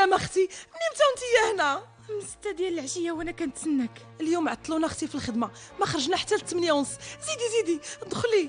سلام اختي، منين متى وانتي هنا؟ من 6 ديال العشيه وانا كنتسناك. اليوم عطلونا اختي في الخدمه، ما خرجنا حتى ل 8:30. زيدي دخلي.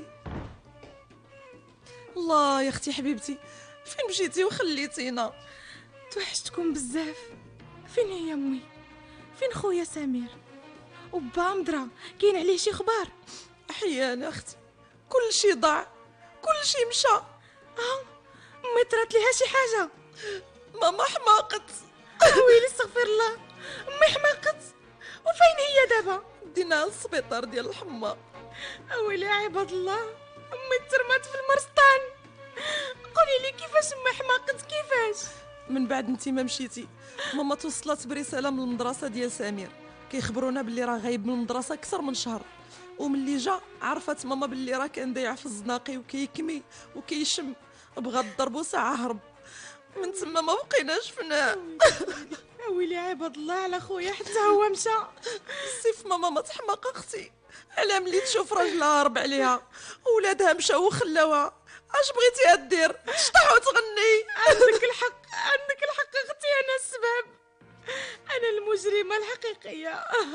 الله يا اختي حبيبتي، فين مشيتي وخليتينا؟ توحشتكم بزاف. فين هي امي؟ فين خويا سمير؟ وبا مدرا كاين عليه شي خبار؟ احيانا اختي، كل شي ضاع، كل شي مشى. امي طرات ليها شي حاجه؟ ماما حماقت. ويلي استغفر الله، امي حماقت. وفين هي دابا؟ ديناها للسبيطار ديال الحما. ويلي عباد الله، امي ترمات في المرسطان. قولي لي كيفاش امي حماقت؟ كيفاش؟ من بعد انتي ما مشيتي، ماما توصلت برساله من المدرسه ديال سمير، كيخبرونا باللي راه غايب من المدرسه اكثر من شهر. وملي جا عرفت ماما باللي راه كان ضايع في الزناقي وكيكمي وكيشم، بغا ضربو ساعه هرب. من تما ما بقيناش فناه. ويلي عباد الله على خويا، حتى هو مشى. سيف ماما ما تحماق اختي، على ملي تشوف راجلها هرب عليها وولادها مشاو وخلاوها، اش بغيتيها دير؟ تشطح وتغني. عندك الحق، عندك الحق اختي، انا السبب، انا المجرمه الحقيقيه.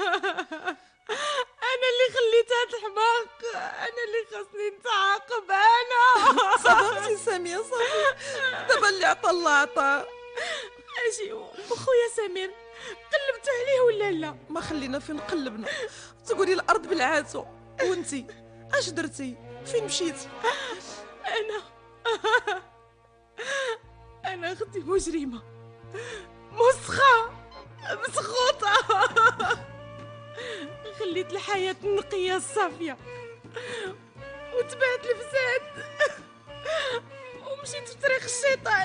انا اللي خليتها تحماق، انا اللي خاصني نتعاقب انا. صافي اختي ساميه، صافي دابا اللي عطا الله عطاه. اجي وخويا سمير قلبت عليه ولا لا؟ ما خلينا فين قلبنا، تقولي الارض بالعاتو. وانتي اش درتي؟ فين مشيتي؟ انا اختي مجرمه مسخه مسخوطه. خليت الحياه النقيه الصافيه وتبعت الفساد ومشيت في طريق الشيطان.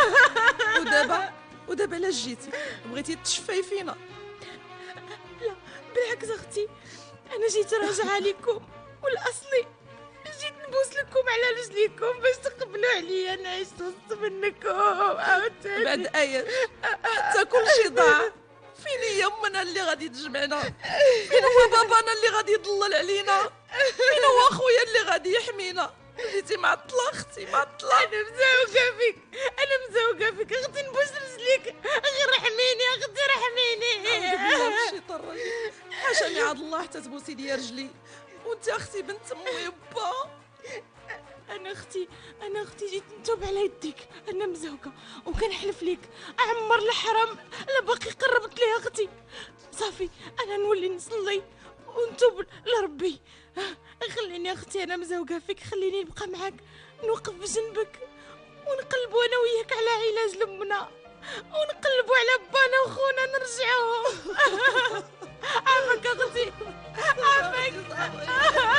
ودابا لا جيتي بغيتي تشفاي فينا؟ لا بالعكس اختي، انا جيت راجعه لكم، والاصلي جيت نبوس لكم على رجليكم باش تقبلوا عليا نعيش وسط منكم عاوتاني. بعد اياش حتى كل شي ضاع. فين هي امنا اللي غادي تجمعنا؟ فين هو بابانا اللي غادي يضلل علينا؟ فين هو خويا اللي غادي يحمينا؟ وليتي معطله اختي، معطله. انا مزوقه فيك، انا مزوقه فيك اختي، نبوس رجليك، غير رحميني اختي، رحميني. اعوذ بالله من الشيطان الرجيم، حاشاني عاد الله حتى تبوسي لي رجلي. وانت اختي بنت امي وبا. انا اختي جيت نتوب على يديك، انا مزوقه وكنحلف ليك اعمر الحرام لا باقي قربت ليه اختي. صافي انا نولي نصلي ونتوب لربي. خليني اختي، انا مزوقه فيك، خليني نبقى معاك، نوقف بجنبك.